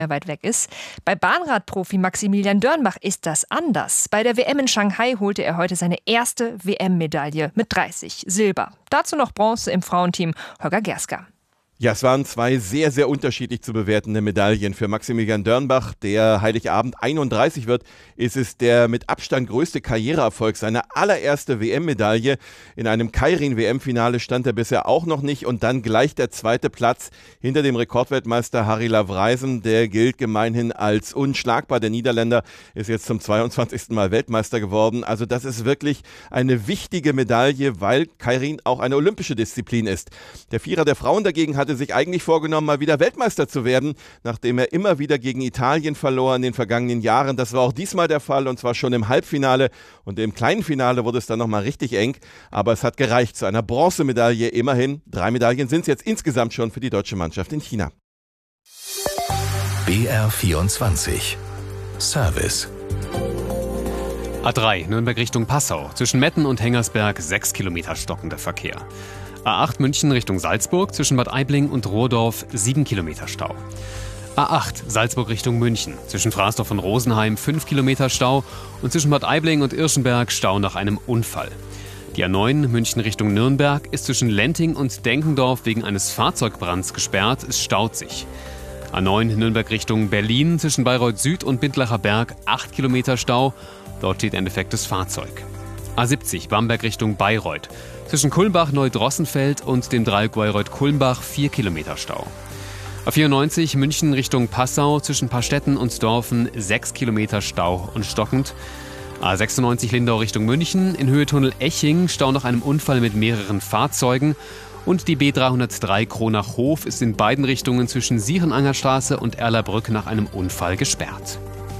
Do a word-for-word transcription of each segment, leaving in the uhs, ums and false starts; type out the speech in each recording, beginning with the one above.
weit weg ist. Bei Bahnradprofi Maximilian Dörnbach ist das anders. Bei der W M in Shanghai holte er heute seine erste W M-Medaille mit dreißig Silber. Dazu noch Bronze im Frauenteam. Holger Gerska. Ja, es waren zwei sehr, sehr unterschiedlich zu bewertende Medaillen. Für Maximilian Dörnbach, der Heiligabend einunddreißig wird, ist es der mit Abstand größte Karriereerfolg. Seine allererste W M-Medaille. In einem Keirin-W M-Finale stand er bisher auch noch nicht. Und dann gleich der zweite Platz hinter dem Rekordweltmeister Harry Lavrijsen. Der gilt gemeinhin als unschlagbar. Der Niederländer ist jetzt zum zweiundzwanzigsten Mal Weltmeister geworden. Also das ist wirklich eine wichtige Medaille, weil Keirin auch eine olympische Disziplin ist. Der Vierer der Frauen dagegen hatte sich eigentlich vorgenommen, mal wieder Weltmeister zu werden, nachdem er immer wieder gegen Italien verlor in den vergangenen Jahren. Das war auch diesmal der Fall, und zwar schon im Halbfinale, und im kleinen Finale wurde es dann nochmal richtig eng, aber es hat gereicht zu einer Bronzemedaille. Immerhin, drei Medaillen sind es jetzt insgesamt schon für die deutsche Mannschaft in China. B R vierundzwanzig Service. A drei, Nürnberg Richtung Passau. Zwischen Metten und Hengersberg sechs Kilometer stockender Verkehr. A acht München Richtung Salzburg, zwischen Bad Aibling und Rohrdorf sieben Kilometer Stau. A acht Salzburg Richtung München, zwischen Frasdorf und Rosenheim fünf Kilometer Stau und zwischen Bad Aibling und Irschenberg Stau nach einem Unfall. Die A neun München Richtung Nürnberg ist zwischen Lenting und Denkendorf wegen eines Fahrzeugbrands gesperrt, es staut sich. A neun Nürnberg Richtung Berlin, zwischen Bayreuth Süd und Bindlacher Berg acht Kilometer Stau, dort steht ein defektes Fahrzeug. A siebzig Bamberg Richtung Bayreuth, zwischen Kulmbach-Neudrossenfeld und dem Dreieck Bayreuth-Kulmbach vier Kilometer Stau. A vierundneunzig München Richtung Passau, zwischen Paarstetten und Dorfen sechs Kilometer Stau und stockend. A sechsundneunzig Lindau Richtung München, in Höhe Tunnel Eching, Stau nach einem Unfall mit mehreren Fahrzeugen. Und die B dreihundertdrei Kronach-Hof ist in beiden Richtungen zwischen Sierenangerstraße und Erlabrück nach einem Unfall gesperrt.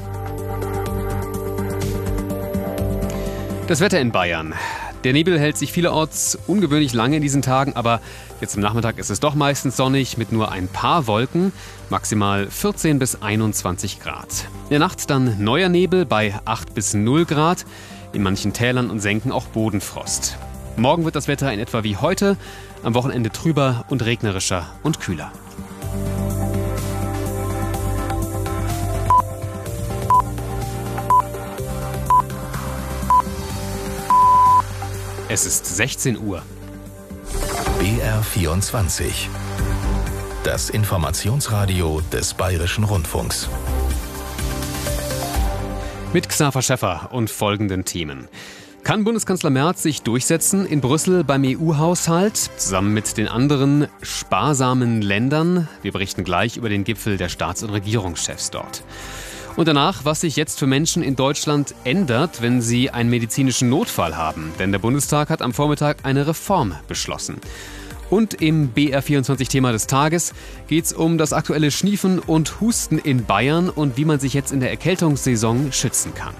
Das Wetter in Bayern. Der Nebel hält sich vielerorts ungewöhnlich lange in diesen Tagen, aber jetzt am Nachmittag ist es doch meistens sonnig mit nur ein paar Wolken, maximal vierzehn bis einundzwanzig Grad. In der Nacht dann neuer Nebel bei acht bis null Grad, in manchen Tälern und Senken auch Bodenfrost. Morgen wird das Wetter in etwa wie heute, am Wochenende trüber und regnerischer und kühler. Es ist sechzehn Uhr. B R vierundzwanzig. Das Informationsradio des Bayerischen Rundfunks. Mit Xaver Schäffer und folgenden Themen. Kann Bundeskanzler Merz sich durchsetzen in Brüssel beim E U-Haushalt, zusammen mit den anderen sparsamen Ländern? Wir berichten gleich über den Gipfel der Staats- und Regierungschefs dort. Und danach, was sich jetzt für Menschen in Deutschland ändert, wenn sie einen medizinischen Notfall haben. Denn der Bundestag hat am Vormittag eine Reform beschlossen. Und im B R vierundzwanzig-Thema des Tages geht es um das aktuelle Schniefen und Husten in Bayern und wie man sich jetzt in der Erkältungssaison schützen kann.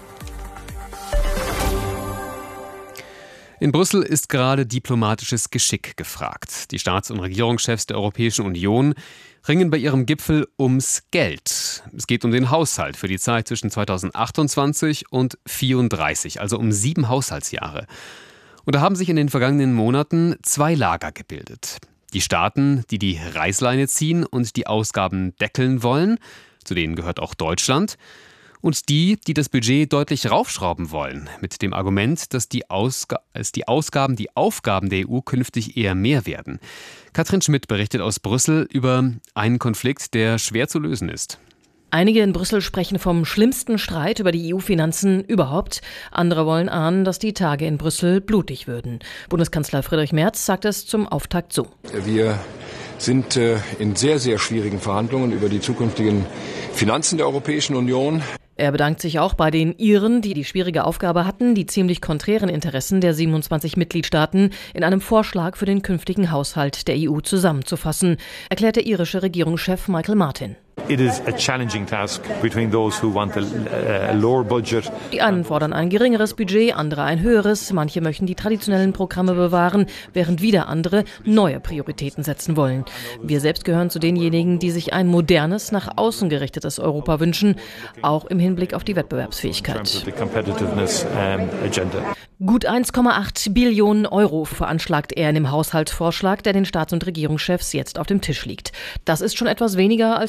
In Brüssel ist gerade diplomatisches Geschick gefragt. Die Staats- und Regierungschefs der Europäischen Union ringen bei ihrem Gipfel ums Geld. Es geht um den Haushalt für die Zeit zwischen zweitausendachtundzwanzig und vierunddreißig, also um sieben Haushaltsjahre. Und da haben sich in den vergangenen Monaten zwei Lager gebildet. Die Staaten, die die Reißleine ziehen und die Ausgaben deckeln wollen, zu denen gehört auch Deutschland, und die, die das Budget deutlich raufschrauben wollen, mit dem Argument, dass die, Ausg- dass die Ausgaben, die Aufgaben der E U künftig eher mehr werden. Katrin Schmidt berichtet aus Brüssel über einen Konflikt, der schwer zu lösen ist. Einige in Brüssel sprechen vom schlimmsten Streit über die E U-Finanzen überhaupt. Andere wollen ahnen, dass die Tage in Brüssel blutig würden. Bundeskanzler Friedrich Merz sagt es zum Auftakt so. Wir sind äh, in sehr, sehr schwierigen Verhandlungen über die zukünftigen Finanzen der Europäischen Union. Er bedankt sich auch bei den Iren, die die schwierige Aufgabe hatten, die ziemlich konträren Interessen der siebenundzwanzig Mitgliedstaaten in einem Vorschlag für den künftigen Haushalt der E U zusammenzufassen, erklärt der irische Regierungschef Michael Martin. It is a challenging task between those who want a, a lower budget. Die einen fordern ein geringeres Budget, andere ein höheres. Manche möchten die traditionellen Programme bewahren, während wieder andere neue Prioritäten setzen wollen. Wir selbst gehören zu denjenigen, die sich ein modernes, nach außen gerichtetes Europa wünschen, auch im Hinblick auf die Wettbewerbsfähigkeit. Gut eins Komma acht Billionen Euro veranschlagt er in dem Haushaltsvorschlag, der den Staats- und Regierungschefs jetzt auf dem Tisch liegt. Das ist schon etwas weniger als von der E U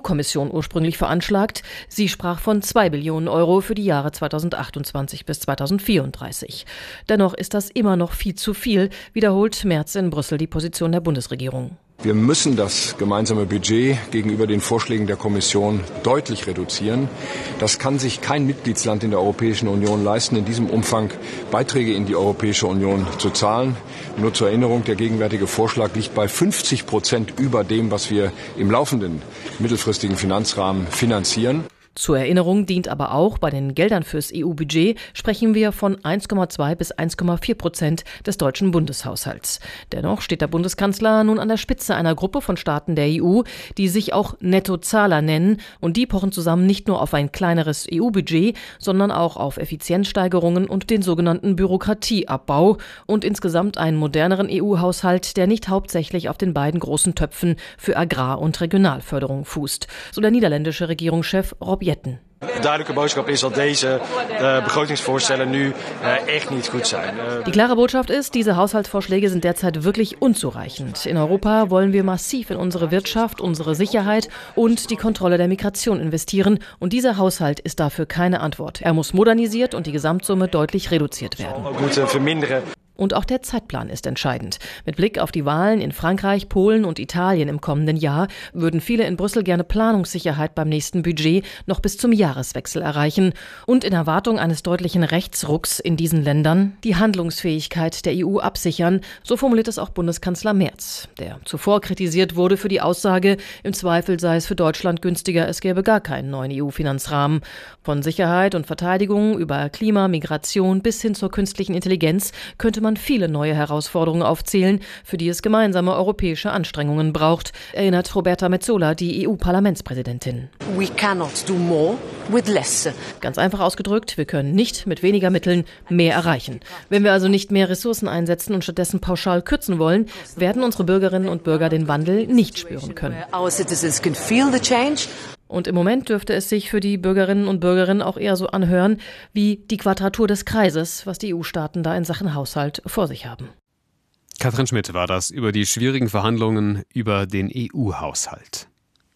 U-Kommission ursprünglich veranschlagt. Sie sprach von zwei Billionen Euro für die Jahre zweitausendachtundzwanzig bis zweitausendvierunddreißig. Dennoch ist das immer noch viel zu viel, wiederholt Merz in Brüssel die Position der Bundesregierung. Wir müssen das gemeinsame Budget gegenüber den Vorschlägen der Kommission deutlich reduzieren. Das kann sich kein Mitgliedsland in der Europäischen Union leisten, in diesem Umfang Beiträge in die Europäische Union zu zahlen. Nur zur Erinnerung, der gegenwärtige Vorschlag liegt bei fünfzig Prozent über dem, was wir im laufenden mittelfristigen Finanzrahmen finanzieren. Zur Erinnerung dient aber auch, bei den Geldern fürs E U-Budget sprechen wir von eins Komma zwei bis eins Komma vier Prozent des deutschen Bundeshaushalts. Dennoch steht der Bundeskanzler nun an der Spitze einer Gruppe von Staaten der E U, die sich auch Nettozahler nennen, und die pochen zusammen nicht nur auf ein kleineres E U-Budget, sondern auch auf Effizienzsteigerungen und den sogenannten Bürokratieabbau und insgesamt einen moderneren E U-Haushalt, der nicht hauptsächlich auf den beiden großen Töpfen für Agrar- und Regionalförderung fußt, so der niederländische Regierungschef Rob Jetten. De duidelijke boodschap is dat deze uh, begrotingsvoorstellen nu uh, echt niet goed zijn. Uh, Die klare Botschaft ist, diese Haushaltsvorschläge sind derzeit wirklich unzureichend. In Europa wollen wir massiv in unsere Wirtschaft, unsere Sicherheit und die Kontrolle der Migration investieren. Und dieser Haushalt ist dafür keine Antwort. Er muss modernisiert und die Gesamtsumme deutlich reduziert werden. ook moeten verminderen. Und auch der Zeitplan ist entscheidend. Mit Blick auf die Wahlen in Frankreich, Polen und Italien im kommenden Jahr würden viele in Brüssel gerne Planungssicherheit beim nächsten Budget noch bis zum Jahreswechsel erreichen und in Erwartung eines deutlichen Rechtsrucks in diesen Ländern die Handlungsfähigkeit der E U absichern, so formuliert es auch Bundeskanzler Merz, der zuvor kritisiert wurde für die Aussage, im Zweifel sei es für Deutschland günstiger, es gäbe gar keinen neuen E U-Finanzrahmen. Von Sicherheit und Verteidigung über Klima, Migration bis hin zur künstlichen Intelligenz könnte man viele neue Herausforderungen aufzählen, für die es gemeinsame europäische Anstrengungen braucht, erinnert Roberta Metsola, die E U-Parlamentspräsidentin. We cannot do more with less. Ganz einfach ausgedrückt, wir können nicht mit weniger Mitteln mehr erreichen. Wenn wir also nicht mehr Ressourcen einsetzen und stattdessen pauschal kürzen wollen, werden unsere Bürgerinnen und Bürger den Wandel nicht spüren können. Our citizens can feel the change. Und im Moment dürfte es sich für die Bürgerinnen und Bürger auch eher so anhören wie die Quadratur des Kreises, was die E U-Staaten da in Sachen Haushalt vor sich haben. Katrin Schmidt war das über die schwierigen Verhandlungen über den E U-Haushalt.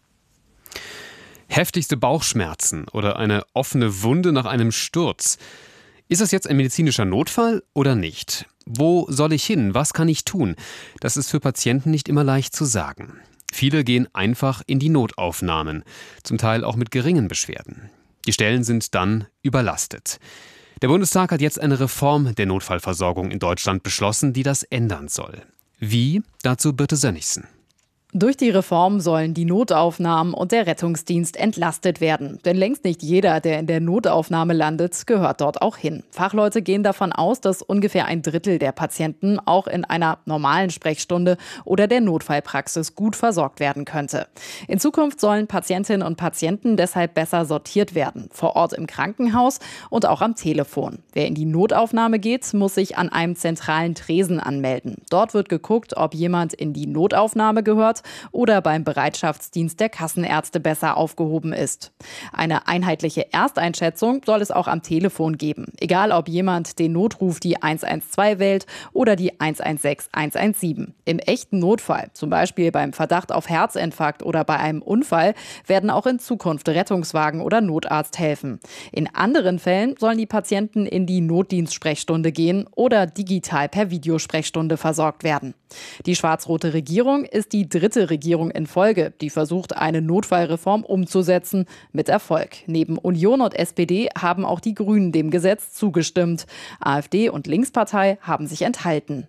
Heftigste Bauchschmerzen oder eine offene Wunde nach einem Sturz. Ist das jetzt ein medizinischer Notfall oder nicht? Wo soll ich hin? Was kann ich tun? Das ist für Patienten nicht immer leicht zu sagen. Viele gehen einfach in die Notaufnahmen, zum Teil auch mit geringen Beschwerden. Die Stellen sind dann überlastet. Der Bundestag hat jetzt eine Reform der Notfallversorgung in Deutschland beschlossen, die das ändern soll. Wie? Dazu Birte Sönnigsen. Durch die Reform sollen die Notaufnahmen und der Rettungsdienst entlastet werden. Denn längst nicht jeder, der in der Notaufnahme landet, gehört dort auch hin. Fachleute gehen davon aus, dass ungefähr ein Drittel der Patienten auch in einer normalen Sprechstunde oder der Notfallpraxis gut versorgt werden könnte. In Zukunft sollen Patientinnen und Patienten deshalb besser sortiert werden. Vor Ort im Krankenhaus und auch am Telefon. Wer in die Notaufnahme geht, muss sich an einem zentralen Tresen anmelden. Dort wird geguckt, ob jemand in die Notaufnahme gehört oder beim Bereitschaftsdienst der Kassenärzte besser aufgehoben ist. Eine einheitliche Ersteinschätzung soll es auch am Telefon geben. Egal, ob jemand den Notruf die eins eins zwei wählt oder die eins eins sechs eins eins sieben. Im echten Notfall, zum Beispiel beim Verdacht auf Herzinfarkt oder bei einem Unfall, werden auch in Zukunft Rettungswagen oder Notarzt helfen. In anderen Fällen sollen die Patienten in die Notdienstsprechstunde gehen oder digital per Videosprechstunde versorgt werden. Die schwarz-rote Regierung ist die dritte Regierung in Folge, die versucht, eine Notfallreform umzusetzen, mit Erfolg. Neben Union und S P D haben auch die Grünen dem Gesetz zugestimmt. AfD und Linkspartei haben sich enthalten.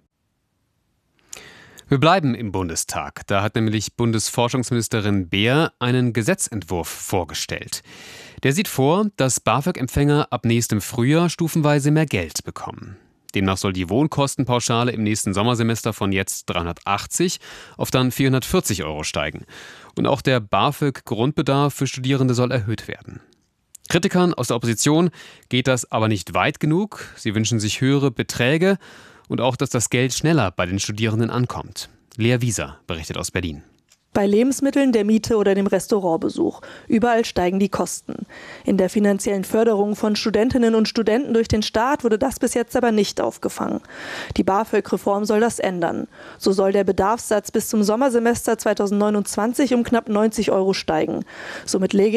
Wir bleiben im Bundestag. Da hat nämlich Bundesforschungsministerin Beer einen Gesetzentwurf vorgestellt. Der sieht vor, dass BAföG-Empfänger ab nächstem Frühjahr stufenweise mehr Geld bekommen. Demnach soll die Wohnkostenpauschale im nächsten Sommersemester von jetzt dreihundertachtzig auf dann vierhundertvierzig Euro steigen. Und auch der BAföG-Grundbedarf für Studierende soll erhöht werden. Kritikern aus der Opposition geht das aber nicht weit genug. Sie wünschen sich höhere Beträge und auch, dass das Geld schneller bei den Studierenden ankommt. Lea Wieser berichtet aus Berlin. Bei Lebensmitteln, der Miete oder dem Restaurantbesuch. Überall steigen die Kosten. In der finanziellen Förderung von Studentinnen und Studenten durch den Staat wurde das bis jetzt aber nicht aufgefangen. Die BAföG-Reform soll das ändern. So soll der Bedarfssatz bis zum Sommersemester zweitausendneunundzwanzig um knapp neunzig Euro steigen. Somit läge